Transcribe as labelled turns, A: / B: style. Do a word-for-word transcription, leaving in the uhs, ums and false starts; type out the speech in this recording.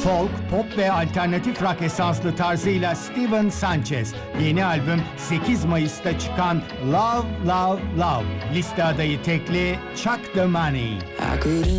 A: Folk, pop ve alternatif rock esanslı tarzıyla Steven Sanchez. Yeni albüm sekiz Mayıs'ta çıkan Love, Love, Love. Liste adayı tekli Chuck the Money.